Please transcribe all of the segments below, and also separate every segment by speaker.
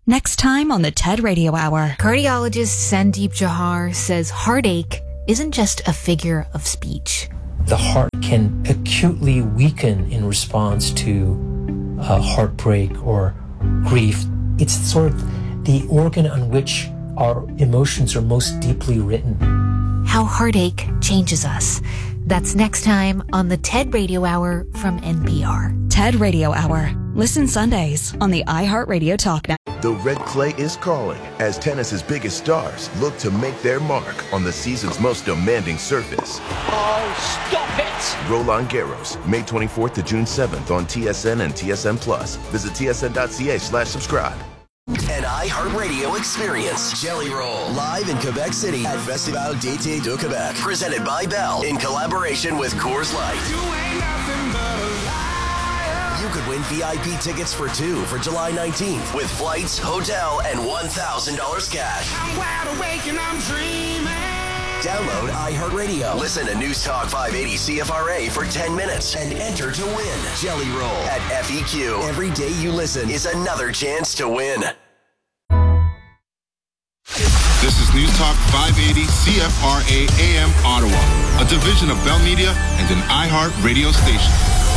Speaker 1: Next time on the TED Radio Hour.
Speaker 2: Cardiologist Sandeep Johar says heartache isn't just a figure of speech.
Speaker 3: The heart can acutely weaken in response to heartbreak or grief. It's sort of the organ on which our emotions are most deeply written.
Speaker 2: How heartache changes us. That's next time on the TED Radio Hour from NPR.
Speaker 1: TED Radio Hour. Listen Sundays on the iHeartRadio Talk Network.
Speaker 4: The red clay is calling as tennis's biggest stars look to make their mark on the season's most demanding surface.
Speaker 5: Oh, stop it!
Speaker 4: Roland Garros, May 24th to June 7th on TSN and TSN+. Visit tsn.ca/subscribe.
Speaker 6: An iHeartRadio experience. Jelly Roll, live in Quebec City at Festival d'été de Québec. Presented by Bell in collaboration with Coors Light. You could win VIP tickets for two for July 19th with flights, hotel, and $1,000 cash.
Speaker 5: I'm wide awake and I'm dreaming.
Speaker 6: Download iHeartRadio. Listen to News Talk 580 CFRA for 10 minutes and enter to win. Jelly Roll at FEQ. Every day you listen is another chance to win.
Speaker 7: This is News Talk 580 CFRA AM Ottawa, a division of Bell Media and an iHeart radio station.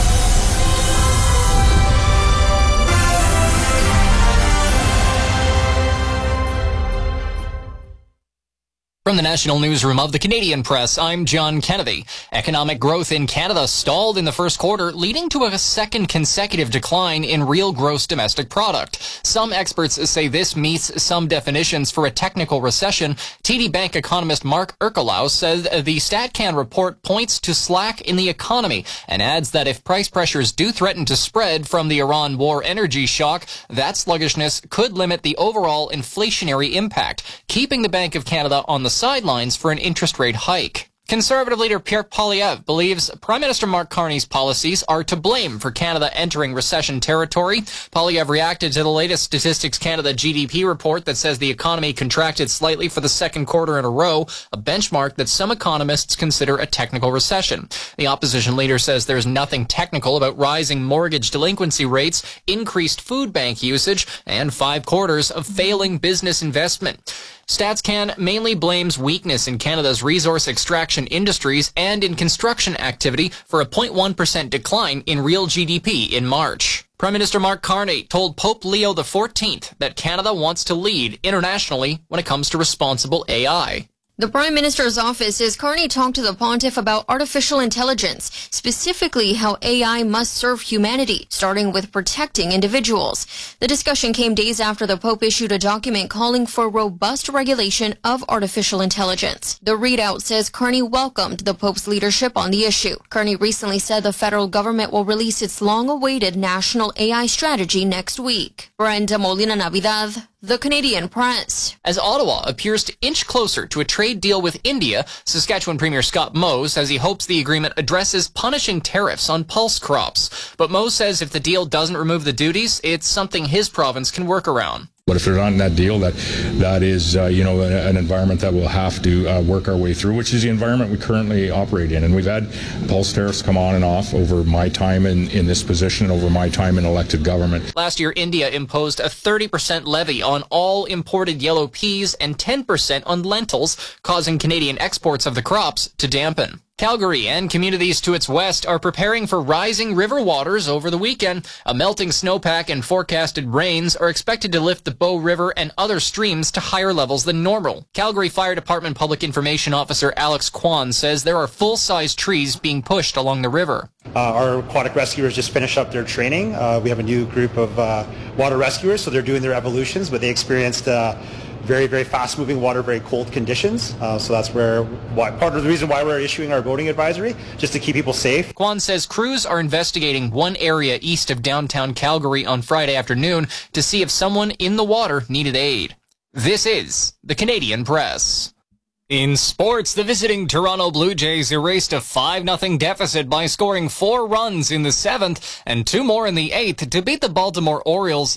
Speaker 8: From the National Newsroom of the Canadian Press, I'm John Kennedy. Economic growth in Canada stalled in the first quarter, leading to a second consecutive decline in real gross domestic product. Some experts say this meets some definitions for a technical recession. TD Bank economist Mark Erkelau says the StatCan report points to slack in the economy and adds that if price pressures do threaten to spread from the Iran war energy shock, that sluggishness could limit the overall inflationary impact, keeping the Bank of Canada on the sidelines for an interest rate hike. Conservative leader Pierre Poilievre believes Prime Minister Mark Carney's policies are to blame for Canada entering recession territory. Poilievre reacted to the latest Statistics Canada GDP report that says the economy contracted slightly for the second quarter in a row, a benchmark that some economists consider a technical recession. The opposition leader says there's nothing technical about rising mortgage delinquency rates, increased food bank usage, and 5 quarters of failing business investment. StatsCan mainly blames weakness in Canada's resource extraction industries and in construction activity for a 0.1% decline in real GDP in March. Prime Minister Mark Carney told Pope Leo XIV that Canada wants to lead internationally when it comes to responsible AI.
Speaker 9: The Prime Minister's office says Carney talked to the pontiff about artificial intelligence, specifically how AI must serve humanity, starting with protecting individuals. The discussion came days after the Pope issued a document calling for robust regulation of artificial intelligence. The readout says Carney welcomed the Pope's leadership on the issue. Carney recently said the federal government will release its long-awaited national AI strategy next week. Brenda Molina Navidad, The Canadian Press.
Speaker 8: As Ottawa appears to inch closer to a trade deal with India, Saskatchewan Premier Scott Moe says he hopes the agreement addresses punishing tariffs on pulse crops. But Moe says if the deal doesn't remove the duties, it's something his province can work around.
Speaker 10: But if they're not in that deal, that is, an environment that we'll have to work our way through, which is the environment we currently operate in. And we've had pulse tariffs come on and off over my time in this position, over my time in elected government.
Speaker 8: Last year, India imposed a 30% levy on all imported yellow peas and 10% on lentils, causing Canadian exports of the crops to dampen. Calgary and communities to its west are preparing for rising river waters over the weekend. A melting snowpack and forecasted rains are expected to lift the Bow River and other streams to higher levels than normal. Calgary Fire Department Public Information Officer Alex Kwan says there are full-size trees being pushed along the river.
Speaker 11: Our aquatic rescuers just finished up their training. We have a new group of water rescuers, so they're doing their evolutions, but they experienced very, very fast-moving water, very cold conditions. So that's part of the reason why we're issuing our boating advisory, just to keep people safe.
Speaker 8: Kwan says crews are investigating one area east of downtown Calgary on Friday afternoon to see if someone in the water needed aid. This is the Canadian Press. In sports, the visiting Toronto Blue Jays erased a 5-0 deficit by scoring 4 runs in the 7th and 2 more in the 8th to beat the Baltimore Orioles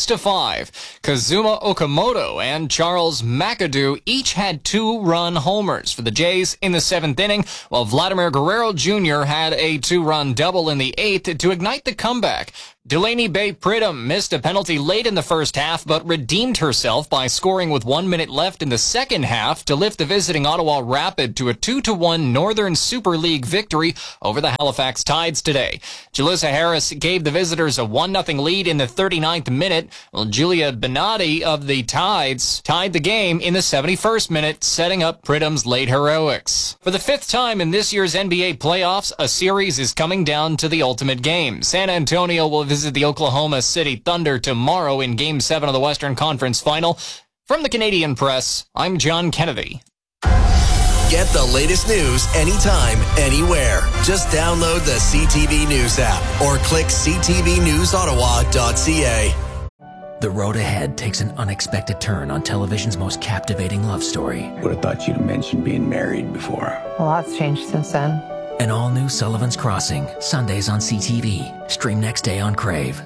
Speaker 8: 6-5. Kazuma Okamoto and Charles McAdoo each had 2-run homers for the Jays in the 7th inning, while Vladimir Guerrero Jr. had a 2-run double in the 8th to ignite the comeback. Delaney Bay Pridham missed a penalty late in the first half, but redeemed herself by scoring with 1 minute left in the second half to lift the visiting Ottawa Rapid to a 2-1 Northern Super League victory over the Halifax Tides today. Jalissa Harris gave the visitors a 1-0 lead in the 39th minute, while Julia Benatti of the Tides tied the game in the 71st minute, setting up Pridham's late heroics. For the fifth time in this year's NBA playoffs, a series is coming down to the ultimate game. San Antonio will visit the Oklahoma City Thunder tomorrow in Game 7 of the Western Conference Final. From the Canadian Press, I'm John Kennedy.
Speaker 6: Get the latest news anytime, anywhere. Just download the CTV News app or click ctvnewsottawa.ca.
Speaker 12: The road ahead takes an unexpected turn on television's most captivating love story.
Speaker 13: Would have thought you'd mentioned being married before.
Speaker 14: A lot's changed since then.
Speaker 12: An all-new Sullivan's Crossing, Sundays on CTV. Stream next day on Crave.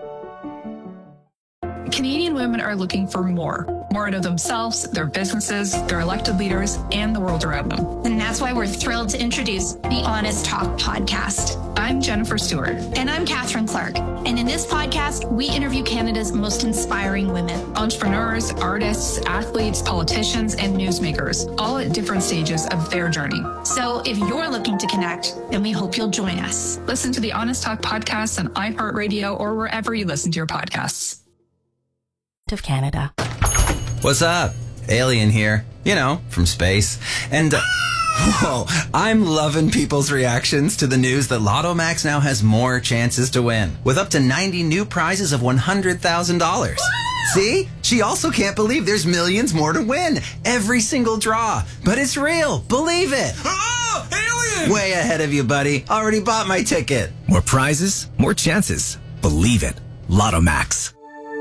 Speaker 15: Canadian women are looking for more out of themselves, their businesses, their elected leaders, and the world around them.
Speaker 16: And that's why we're thrilled to introduce the Honest Talk podcast.
Speaker 15: I'm Jennifer Stewart.
Speaker 16: And I'm Catherine Clark. And in this podcast, we interview Canada's most inspiring women.
Speaker 15: Entrepreneurs, artists, athletes, politicians, and newsmakers, all at different stages of their journey.
Speaker 16: So if you're looking to connect, then we hope you'll join us.
Speaker 15: Listen to the Honest Talk podcast on iHeartRadio or wherever you listen to your podcasts.
Speaker 12: Of Canada.
Speaker 17: What's up? Alien here. You know, from space. And, whoa, I'm loving people's reactions to the news that Lotto Max now has more chances to win, with up to 90 new prizes of $100,000. See? She also can't believe there's millions more to win. Every single draw. But it's real. Believe it.
Speaker 5: Oh, alien!
Speaker 17: Way ahead of you, buddy. Already bought my ticket.
Speaker 18: More prizes, more chances. Believe it. Lotto Max.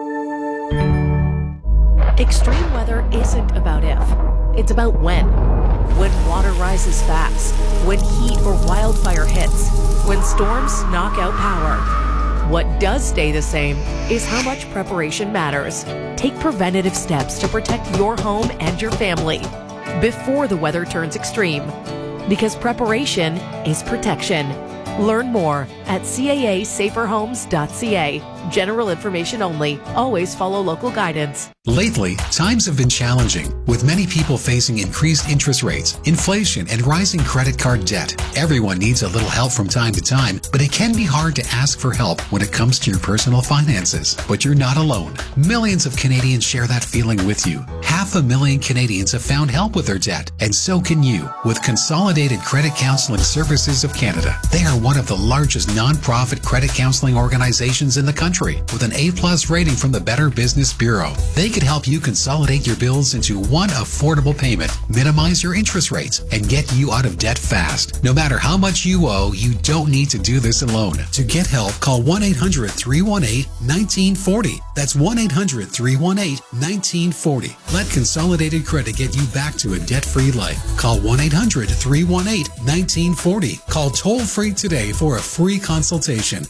Speaker 19: Extreme weather isn't about if, it's about when. When water rises fast, when heat or wildfire hits, when storms knock out power. What does stay the same is how much preparation matters. Take preventative steps to protect your home and your family before the weather turns extreme, because preparation is protection. Learn more at caasaferhomes.ca. General information only. Always follow local guidance.
Speaker 20: Lately, times have been challenging, with many people facing increased interest rates, inflation, and rising credit card debt. Everyone needs a little help from time to time, but it can be hard to ask for help when it comes to your personal finances. But you're not alone. Millions of Canadians share that feeling with you. 500,000 Canadians have found help with their debt, and so can you with Consolidated Credit Counseling Services of Canada. They are one of the largest non-profit credit counseling organizations in the country, with an A+ rating from the Better Business Bureau. They could help you consolidate your bills into one affordable payment, minimize your interest rates, and get you out of debt fast. No matter how much you owe, you don't need to do this alone. To get help, call 1-800-318-1940. That's 1-800-318-1940. Let Consolidated Credit get you back to a debt-free life. Call 1-800-318-1940. Call toll-free today for a free consultation.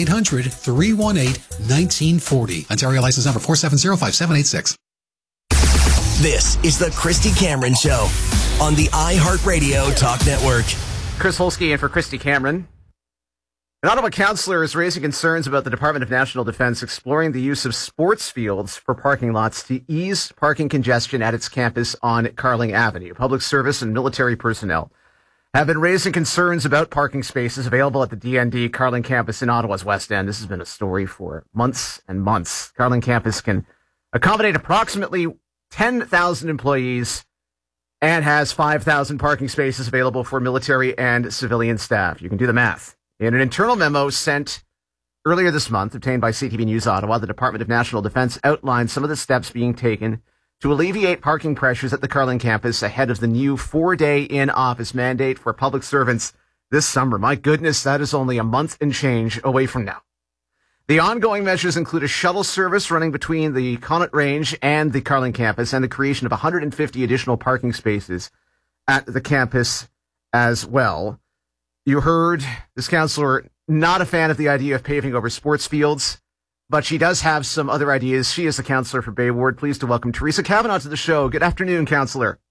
Speaker 20: 1-800-318-1940. Ontario license number 4705786.
Speaker 6: This is the Christy Cameron Show on the iHeartRadio Talk Network.
Speaker 21: Chris Holsky in for Christy Cameron. An Ottawa councillor is raising concerns about the Department of National Defence exploring the use of sports fields for parking lots to ease parking congestion at its campus on Carling Avenue. Public service and military personnel have been raising concerns about parking spaces available at the DND Carling campus in Ottawa's West End. This has been a story for months and months. Carling campus can accommodate approximately 10,000 employees and has 5,000 parking spaces available for military and civilian staff. You can do the math. In an internal memo sent earlier this month, obtained by CTV News Ottawa, the Department of National Defence outlined some of the steps being taken to alleviate parking pressures at the Carling campus ahead of the new 4-day in-office mandate for public servants this summer. My goodness, that is only a month and change away from now. The ongoing measures include a shuttle service running between the Connaught Range and the Carling campus and the creation of 150 additional parking spaces at the campus as well. You heard this councillor not a fan of the idea of paving over sports fields, but she does have some other ideas. She is the councillor for Bay Ward. Pleased to welcome Teresa Kavanagh to the show. Good afternoon, councillor.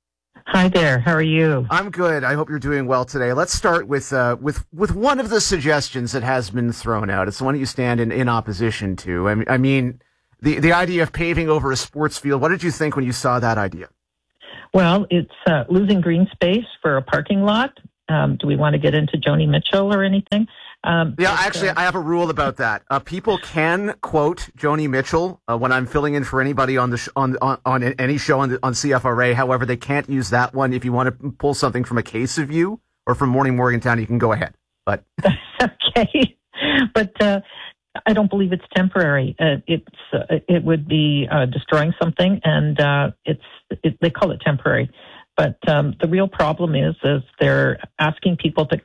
Speaker 14: Hi there. How are you?
Speaker 21: I'm good. I hope you're doing well today. Let's start with one of the suggestions that has been thrown out. It's the one that you stand in opposition to. I mean, the idea of paving over a sports field. What did you think when you saw that idea?
Speaker 14: Well, it's losing green space for a parking lot. Do we want to get into Joni Mitchell or anything?
Speaker 21: Actually, I have a rule about that. People can quote Joni Mitchell when I'm filling in for anybody on the on any show on CFRA. However, they can't use that one. If you want to pull something from A Case of You or from Morning Morgantown, you can go ahead. But
Speaker 14: okay, but I don't believe it's temporary. It would be destroying something, and they call it temporary. But the real problem is they're asking people to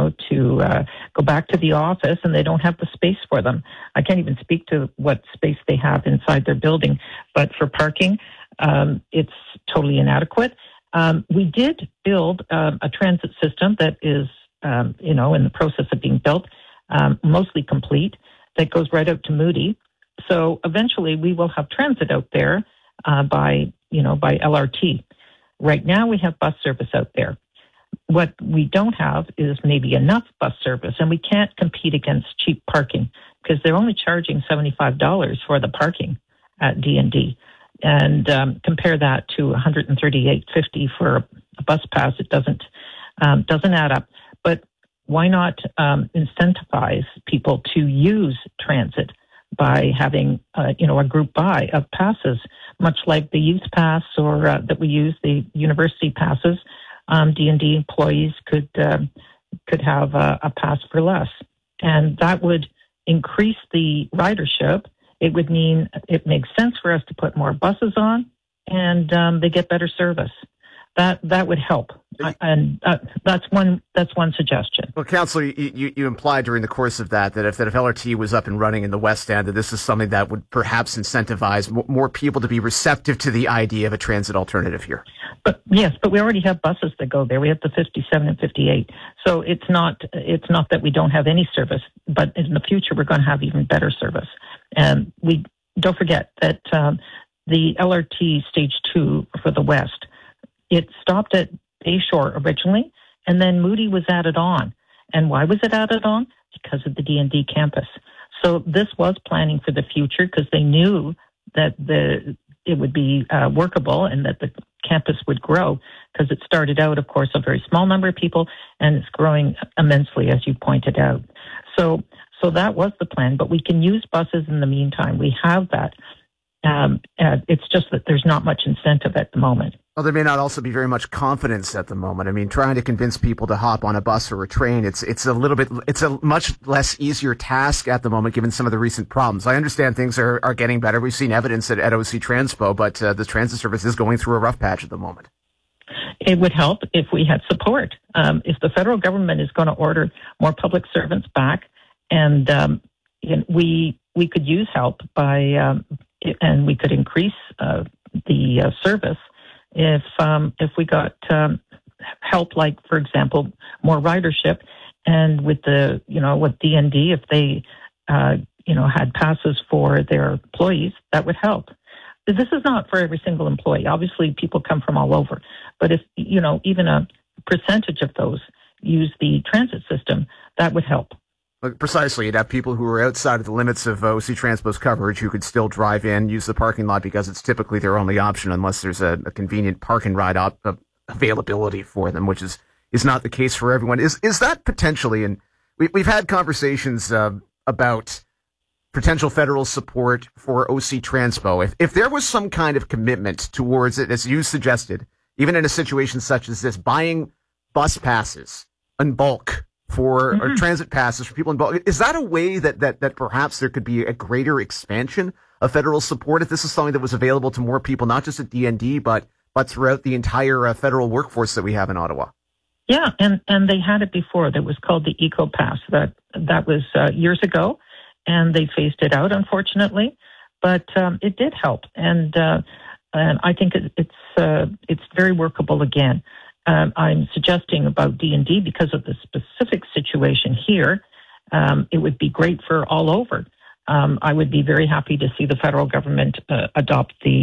Speaker 14: go back to the office, and they don't have the space for them. I can't even speak to what space they have inside their building. But for parking, it's totally inadequate. We did build a transit system that is, in the process of being built, mostly complete, that goes right out to Moody. So eventually we will have transit out there by LRT. Right now we have bus service out there. What we don't have is maybe enough bus service, and we can't compete against cheap parking because they're only charging $75 for the parking at D&D. And compare that to $138.50 for a bus pass. It doesn't add up. But why not incentivize people to use transit by having a group buy of passes, much like the youth pass or that we use, the university passes. D&D employees could have a pass for less, and that would increase the ridership. It would mean it makes sense for us to put more buses on, and they get better service. That would help, and that's one suggestion.
Speaker 21: Well, Councillor, you implied during the course of that if LRT was up and running in the West End, that this is something that would perhaps incentivize more people to be receptive to the idea of a transit alternative here.
Speaker 14: But yes, but we already have buses that go there. We have the 57 and 58. So it's not that we don't have any service, but in the future we're going to have even better service. And we don't forget that the LRT Stage 2 for the West, it stopped at Bayshore originally, and then Moody was added on. And why was it added on? Because of the D&D campus. So this was planning for the future because they knew that it would be workable and that the campus would grow, because it started out, of course, a very small number of people, and it's growing immensely, as you pointed out. So that was the plan, but we can use buses in the meantime. We have that. It's just that there's not much incentive at the moment.
Speaker 21: Well, there may not also be very much confidence at the moment. I mean, trying to convince people to hop on a bus or a train, it's a much less easier task at the moment, given some of the recent problems. I understand things are getting better. We've seen evidence at OC Transpo, but the transit service is going through a rough patch at the moment.
Speaker 14: It would help if we had support. If the federal government is going to order more public servants back, and we could use help by, and we could increase the service. If we got help, like, for example, more ridership, and with with D&D, if they, had passes for their employees, that would help. This is not for every single employee. Obviously, people come from all over. But if, even a percentage of those use the transit system, that would help.
Speaker 21: Precisely. You'd have people who are outside of the limits of OC Transpo's coverage who could still drive in, use the parking lot, because it's typically their only option unless there's a convenient parking ride availability for them, which is not the case for everyone. Is that potentially, and we've had conversations about potential federal support for OC Transpo. If there was some kind of commitment towards it, as you suggested, even in a situation such as this, buying bus passes in bulk for or transit passes for people in bulk, is that a way that perhaps there could be a greater expansion of federal support if this is something that was available to more people, not just at D&D, but throughout the entire federal workforce that we have in Ottawa?
Speaker 14: Yeah, and they had it before. That was called the Eco Pass. That was years ago, and they phased it out, unfortunately. But it did help, and I think it's very workable again. I'm suggesting about D&D because of the specific situation here. It would be great for all over. I would be very happy to see the federal government adopt the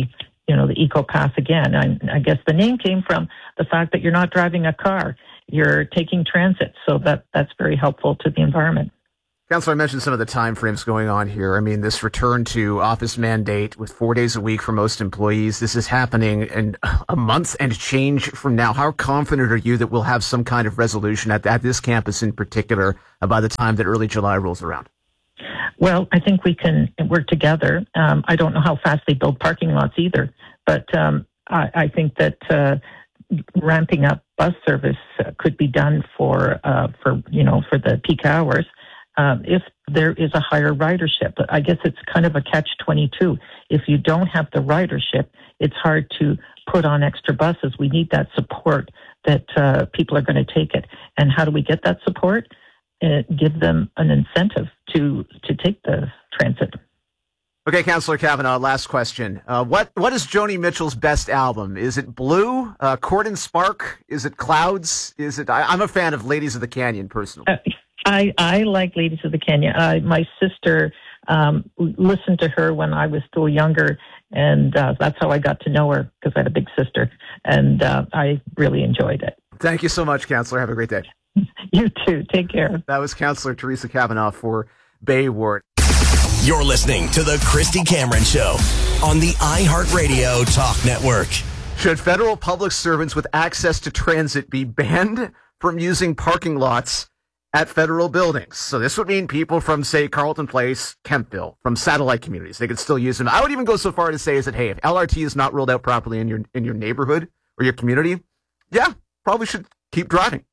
Speaker 14: the EcoPass again. I guess the name came from the fact that you're not driving a car, you're taking transit. So that's very helpful to the environment.
Speaker 21: Councillor, I mentioned some of the time frames going on here. I mean, this return to office mandate with 4 days a week for most employees, this is happening in a month and change from now. How confident are you that we'll have some kind of resolution at this campus in particular by the time that early July rolls around?
Speaker 14: Well, I think we can work together. I don't know how fast they build parking lots either, but I think that ramping up bus service could be done for the peak hours. If there is a higher ridership. I guess it's kind of a catch-22. If you don't have the ridership, it's hard to put on extra buses. We need that support that people are going to take it. And how do we get that support? Give them an incentive to take the transit.
Speaker 21: Okay, Councillor Kavanagh, last question. What is Joni Mitchell's best album? Is it Blue, Court and Spark? Is it Clouds? I'm a fan of Ladies of the Canyon, personally.
Speaker 14: I like Ladies of the Canyon. My sister listened to her when I was still younger, and that's how I got to know her, because I had a big sister, and I really enjoyed it.
Speaker 21: Thank you so much, Councillor. Have a great day.
Speaker 14: You too. Take care.
Speaker 21: That was Councillor Teresa Kavanagh for Bay Ward.
Speaker 6: You're listening to The Christy Cameron Show on the iHeartRadio Talk Network.
Speaker 21: Should federal public servants with access to transit be banned from using parking lots at federal buildings? So this would mean people from, say, Carleton Place, Kempville, from satellite communities, they could still use them. I would even go so far to say is that, hey, if LRT is not rolled out properly in your neighborhood or your community, yeah, probably should keep driving.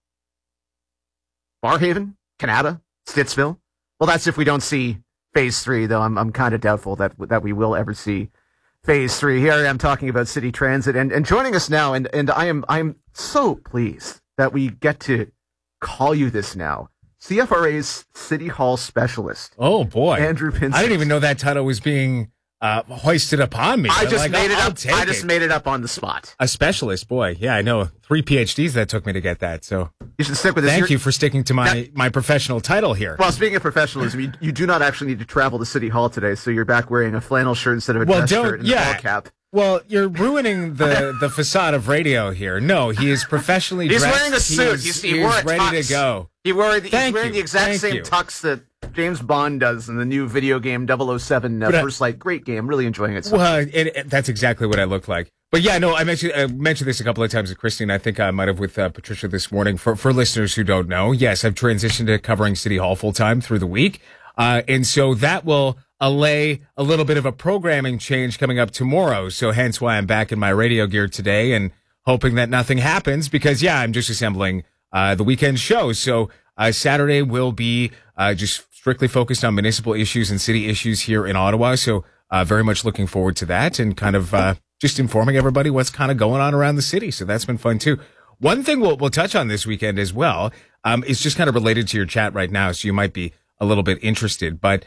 Speaker 21: Barrhaven, Canada, Stittsville. Well, that's if we don't see Phase 3, though I'm kind of doubtful that we will ever see Phase 3. Here I am talking about city transit, and joining us now, and I'm so pleased that we get to call you this now. CFRA's City Hall specialist.
Speaker 3: Oh boy,
Speaker 21: Andrew Pinsent.
Speaker 3: I didn't even know that title was being hoisted upon me.
Speaker 21: I just made it up on the spot.
Speaker 3: A specialist, boy. Yeah, I know. 3 PhDs that took me to get that. So
Speaker 21: you should stick with this.
Speaker 3: Thank you for sticking to my professional title here.
Speaker 21: Well, speaking of professionalism, you do not actually need to travel to City Hall today, so you're back wearing a flannel shirt instead of a dress shirt and a ball cap.
Speaker 3: Well, you're ruining the facade of radio here. No, he is professionally dressed.
Speaker 21: He's wearing a suit. He's
Speaker 3: ready to go.
Speaker 21: He's wearing the exact same tux that James Bond does in the new video game 007 First Light. Great game. Really enjoying it.
Speaker 3: Well, that's exactly what I look like. But yeah, no, I mentioned this a couple of times with Christine. I think I might have with Patricia this morning. For listeners who don't know, yes, I've transitioned to covering City Hall full time through the week. And so that will allay a little bit of a programming change coming up tomorrow. So hence why I'm back in my radio gear today and hoping that nothing happens because, yeah, I'm just assembling the weekend show. So Saturday will be just strictly focused on municipal issues and city issues here in Ottawa. So very much looking forward to that and kind of just informing everybody what's kind of going on around the city. So that's been fun, too. One thing we'll touch on this weekend as well is just kind of related to your chat right now. So you might be a little bit interested, but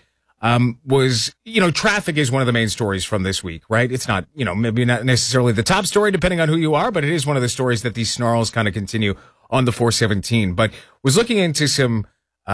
Speaker 3: traffic is one of the main stories from this week, right? It's not, maybe not necessarily the top story depending on who you are, but it is one of the stories that these snarls kind of continue on the 417. But was looking into some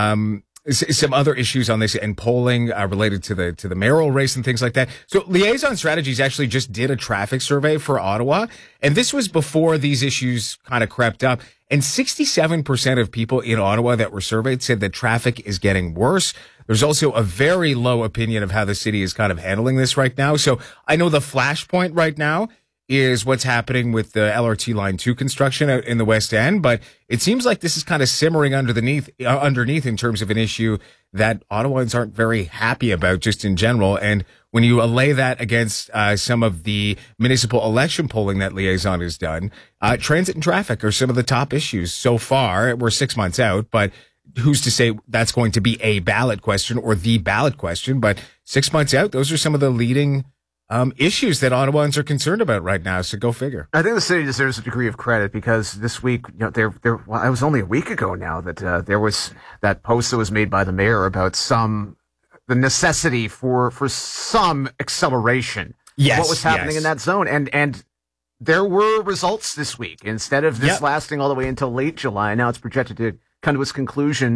Speaker 3: other issues on this and polling related to the mayoral race and things like that. So Liaison Strategies actually just did a traffic survey for Ottawa, and this was before these issues kind of crept up. And 67% of people in Ottawa that were surveyed said that traffic is getting worse. There's also a very low opinion of how the city is kind of handling this right now. So I know the flashpoint right now is what's happening with the LRT Line 2 construction out in the West End. But it seems like this is kind of simmering underneath in terms of an issue that Ottawans aren't very happy about just in general. And when you allay that against some of the municipal election polling that Liaison has done, transit and traffic are some of the top issues so far. We're 6 months out, but who's to say that's going to be a ballot question or the ballot question? But 6 months out, those are some of the leading issues that Ottawans are concerned about right now. So go figure.
Speaker 21: I think the city deserves a degree of credit because this week, it was only a week ago now that there was that post that was made by the mayor about the necessity for some acceleration.
Speaker 3: Yes,
Speaker 21: what was happening in that zone, and there were results this week. Instead of this lasting all the way until late July, now it's projected to come to its conclusion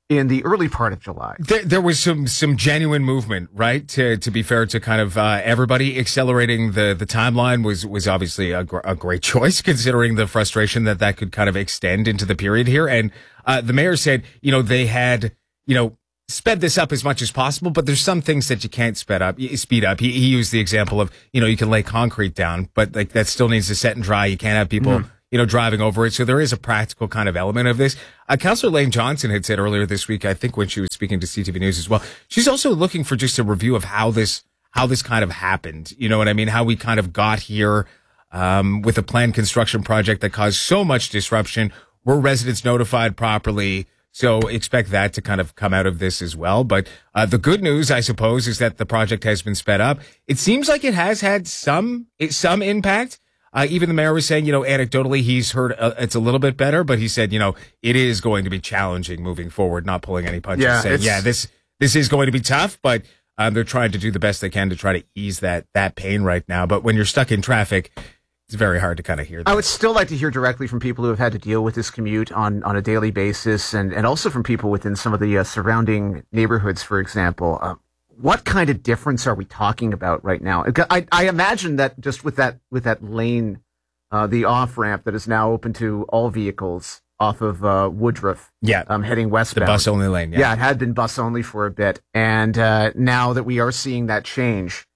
Speaker 21: in the early part of July.
Speaker 3: There was some genuine movement, right? To be fair to kind of everybody, accelerating the timeline was obviously a great choice, considering the frustration that could kind of extend into the period here. And the mayor said, they had, sped this up as much as possible, but there's some things that you can't speed up. He used the example of, you can lay concrete down, but like that still needs to set and dry. You can't have people driving over it. So there is a practical kind of element of this. Councillor Lane Johnson had said earlier this week, I think when she was speaking to CTV News as well, she's also looking for just a review of how this kind of happened. You know what I mean? How we kind of got here, with a planned construction project that caused so much disruption. Were residents notified properly? So expect that to kind of come out of this as well. But the good news, I suppose, is that the project has been sped up. It seems like it has had some impact. Even the mayor was saying, anecdotally, he's heard it's a little bit better, but he said, it is going to be challenging moving forward, not pulling any punches. Saying, this is going to be tough, but they're trying to do the best they can to try to ease that pain right now. But when you're stuck in traffic, it's very hard to kind of hear that.
Speaker 21: I would still like to hear directly from people who have had to deal with this commute on a daily basis, and also from people within some of the surrounding neighborhoods, for example. What kind of difference are we talking about right now? I imagine that just with that lane, the off-ramp that is now open to all vehicles off of Woodruff, heading westbound.
Speaker 3: The bus-only lane,
Speaker 21: Yeah, it had been bus-only for a bit. And now that we are seeing that change,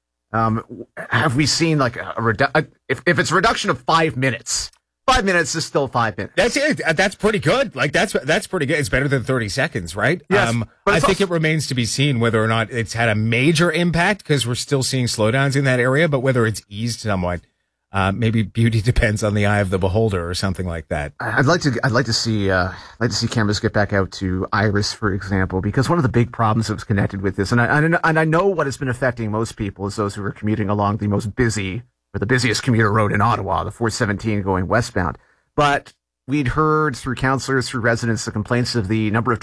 Speaker 21: have we seen like if it's a reduction of 5 minutes? 5 minutes is still 5 minutes.
Speaker 3: That's it. That's pretty good. Like that's pretty good. It's better than 30 seconds, right?
Speaker 21: Yes,
Speaker 3: I think it remains to be seen whether or not it's had a major impact, because we're still seeing slowdowns in that area, but whether it's eased somewhat, maybe beauty depends on the eye of the beholder or something like that.
Speaker 21: I'd like to see cameras get back out to Iris, for example, because one of the big problems that was connected with this, and I know what has been affecting most people is those who are commuting along the most busy, or the busiest commuter road in Ottawa, the 417 going westbound. But we'd heard through councillors, through residents, the complaints of the number of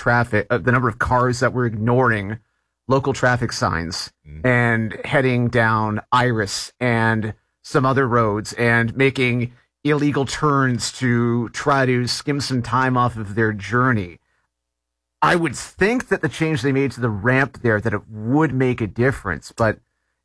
Speaker 21: cars that were ignoring local traffic signs and heading down Iris and some other roads and making illegal turns to try to skim some time off of their journey. I would think that the change they made to the ramp there, that it would make a difference, but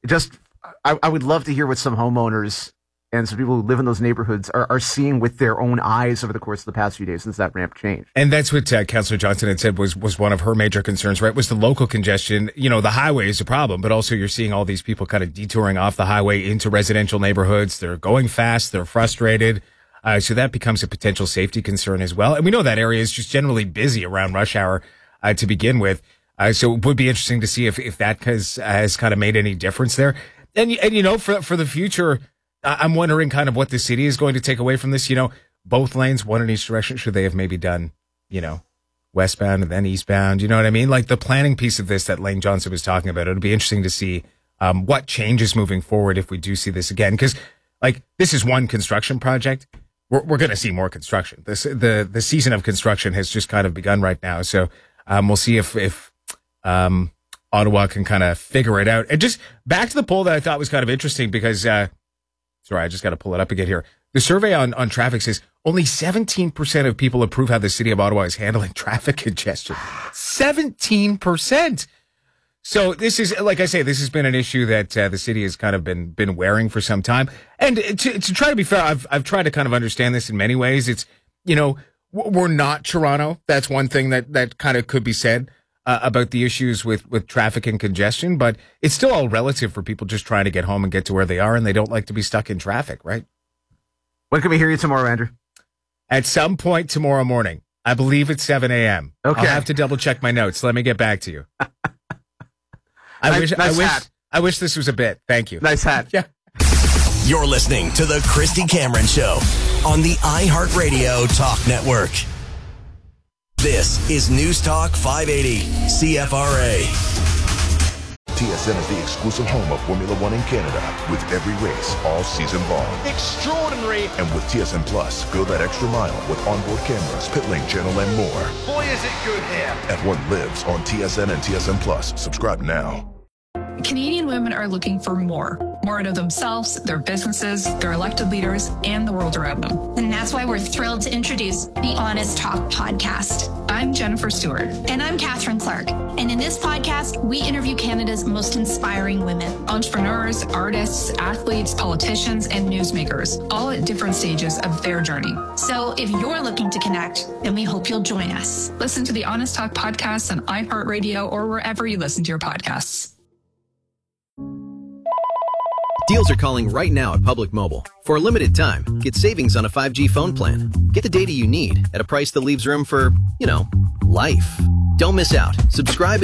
Speaker 21: I would love to hear what some homeowners and some people who live in those neighborhoods are seeing with their own eyes over the course of the past few days since that ramp changed.
Speaker 3: And that's what Councillor Johnson had said was one of her major concerns, right? Was the local congestion. The highway is a problem, but also you're seeing all these people kind of detouring off the highway into residential neighborhoods. They're going fast. They're frustrated. So that becomes a potential safety concern as well. And we know that area is just generally busy around rush hour to begin with. So it would be interesting to see if that has kind of made any difference there. And for the future, I'm wondering kind of what the city is going to take away from this. Both lanes, one in each direction. Should they have maybe done, westbound and then eastbound? You know what I mean? Like the planning piece of this that Lane Johnson was talking about. It'll be interesting to see what changes moving forward if we do see this again. Because this is one construction project. We're going to see more construction. The season of construction has just kind of begun right now. So we'll see if Ottawa can kind of figure it out. And just back to the poll that I thought was kind of interesting because, sorry, I just got to pull it up again here. The survey on traffic says only 17% of people approve how the city of Ottawa is handling traffic congestion. 17%. So this is, like I say, this has been an issue that the city has kind of been wearing for some time. And to try to be fair, I've tried to kind of understand this in many ways. It's, we're not Toronto. That's one thing that kind of could be said about the issues with traffic and congestion, but it's still all relative for people just trying to get home and get to where they are, and they don't like to be stuck in traffic, right?
Speaker 21: When can we hear you tomorrow, Andrew?
Speaker 3: At some point tomorrow morning. I believe it's 7 a.m. Okay. I'll have to double check my notes. Let me get back to you. I wish this was a bit. Thank you.
Speaker 21: Nice hat.
Speaker 3: Yeah.
Speaker 6: You're listening to the Christy Cameron Show on the iHeartRadio Talk Network. This is News Talk 580 CFRA.
Speaker 4: TSN is the exclusive home of Formula One in Canada, with every race all season long.
Speaker 5: Extraordinary.
Speaker 4: And with TSN Plus, go that extra mile with onboard cameras, pit lane channel, and more.
Speaker 5: Boy, is it good here.
Speaker 4: F1 lives on TSN and TSN Plus. Subscribe now.
Speaker 15: Canadian women are looking for more out of themselves, their businesses, their elected leaders, and the world around them.
Speaker 16: And that's why we're thrilled to introduce the Honest Talk podcast.
Speaker 15: I'm I'm Jennifer Stewart.
Speaker 16: And I'm Catherine Clark. And in this podcast, we interview Canada's most inspiring women.
Speaker 15: Entrepreneurs, artists, athletes, politicians, and newsmakers, all at different stages of their journey.
Speaker 16: So if you're looking to connect, then we hope you'll join us.
Speaker 15: Listen to the Honest Talk podcast on iHeartRadio or wherever you listen to your podcasts.
Speaker 2: Deals are calling right now at Public Mobile. For a limited time, get savings on a 5G phone plan. Get the data you need at a price that leaves room for, life. Don't miss out. Subscribe